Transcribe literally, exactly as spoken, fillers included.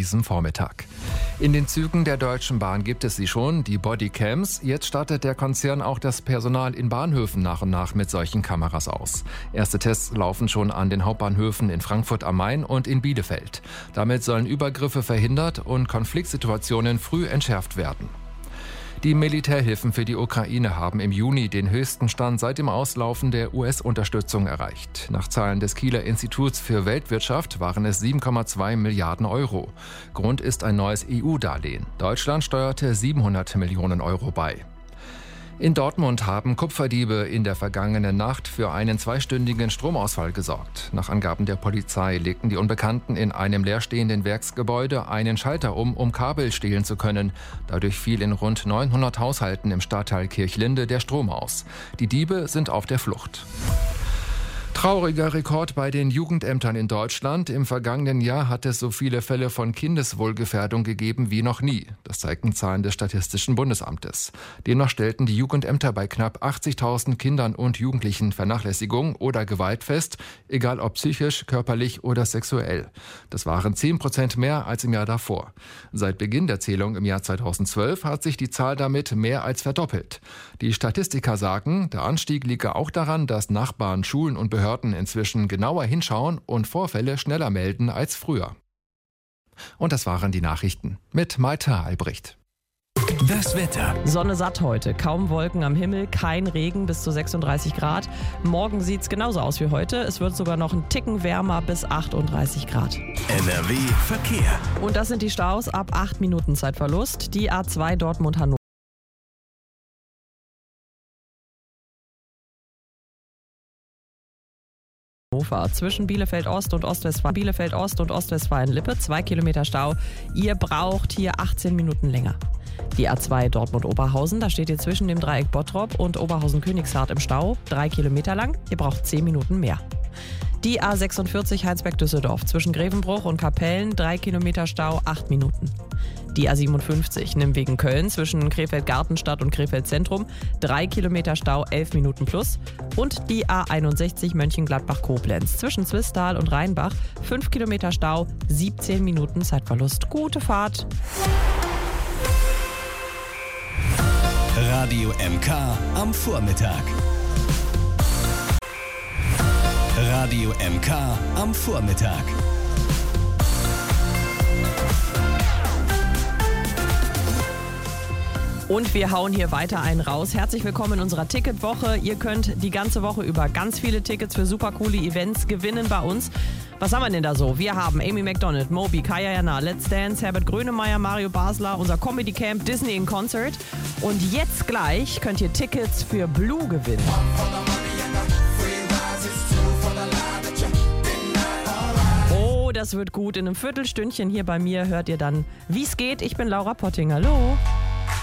diesem Vormittag. In den Zügen der Deutschen Bahn gibt es sie schon, die Bodycams. Jetzt startet der Konzern auch das Personal in Bahnhöfen nach und nach mit solchen Kameras aus. Erste Tests laufen schon an den Hauptbahnhöfen in Frankfurt am Main und in Bielefeld. Damit sollen Übergriffe verhindert und Konfliktsituationen früh entschärft werden. Die Militärhilfen für die Ukraine haben im Juni den höchsten Stand seit dem Auslaufen der U S-Unterstützung erreicht. Nach Zahlen des Kieler Instituts für Weltwirtschaft waren es sieben Komma zwei Milliarden Euro. Grund ist ein neues E U-Darlehen. Deutschland steuerte siebenhundert Millionen Euro bei. In Dortmund haben Kupferdiebe in der vergangenen Nacht für einen zweistündigen Stromausfall gesorgt. Nach Angaben der Polizei legten die Unbekannten in einem leerstehenden Werksgebäude einen Schalter um, um Kabel stehlen zu können. Dadurch fiel in rund neunhundert Haushalten im Stadtteil Kirchlinde der Strom aus. Die Diebe sind auf der Flucht. Trauriger Rekord bei den Jugendämtern in Deutschland. Im vergangenen Jahr hat es so viele Fälle von Kindeswohlgefährdung gegeben wie noch nie. Das zeigten Zahlen des Statistischen Bundesamtes. Demnach stellten die Jugendämter bei knapp achtzigtausend Kindern und Jugendlichen Vernachlässigung oder Gewalt fest, egal ob psychisch, körperlich oder sexuell. Das waren zehn Prozent mehr als im Jahr davor. Seit Beginn der Zählung im Jahr zweitausendzwölf hat sich die Zahl damit mehr als verdoppelt. Die Statistiker sagen, der Anstieg liege auch daran, dass Nachbarn, Schulen und Behörden inzwischen genauer hinschauen und Vorfälle schneller melden als früher. Und das waren die Nachrichten mit Maita Albrecht. Das Wetter. Sonne satt heute, kaum Wolken am Himmel, kein Regen, bis zu sechsunddreißig Grad. Morgen sieht es genauso aus wie heute. Es wird sogar noch ein Ticken wärmer bis achtunddreißig Grad. N R W Verkehr. Und das sind die Staus ab acht Minuten Zeitverlust. Die A zwei Dortmund-Hannover. Zwischen Bielefeld Ost und Ostwestfalen, Bielefeld Ost und Ostwestfalen-Lippe, zwei Kilometer Stau. Ihr braucht hier achtzehn Minuten länger. Die A zwei Dortmund-Oberhausen, da steht ihr zwischen dem Dreieck Bottrop und Oberhausen-Königshardt im Stau, drei Kilometer lang. Ihr braucht zehn Minuten mehr. Die A sechsundvierzig Heinsberg-Düsseldorf zwischen Grevenbruch und Kapellen, drei Kilometer Stau, acht Minuten. Die A siebenundfünfzig Nimwegen-Köln zwischen Krefeld-Gartenstadt und Krefeld-Zentrum, drei Kilometer Stau, elf Minuten plus. Und die A einundsechzig Mönchengladbach-Koblenz zwischen Zwistal und Rheinbach, fünf Kilometer Stau, siebzehn Minuten Zeitverlust. Gute Fahrt! Radio M K am Vormittag. Radio M K am Vormittag. Und wir hauen hier weiter einen raus. Herzlich willkommen in unserer Ticketwoche. Ihr könnt die ganze Woche über ganz viele Tickets für super coole Events gewinnen bei uns. Was haben wir denn da so? Wir haben Amy Macdonald, Moby, Kaya Jana, Let's Dance, Herbert Grönemeyer, Mario Basler, unser Comedy Camp, Disney in Concert. Und jetzt gleich könnt ihr Tickets für Blue gewinnen. Oh, das wird gut. In einem Viertelstündchen hier bei mir hört ihr dann, wie es geht. Ich bin Laura Potting. Hallo.